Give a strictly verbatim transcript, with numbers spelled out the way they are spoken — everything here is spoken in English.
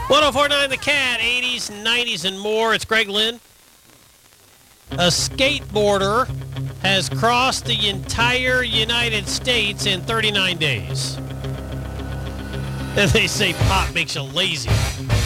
one oh four point nine The Cat, eighties, nineties, and more. It's Greg Lynn. A skateboarder has crossed the entire United States in thirty-nine days. And they say pot makes you lazy.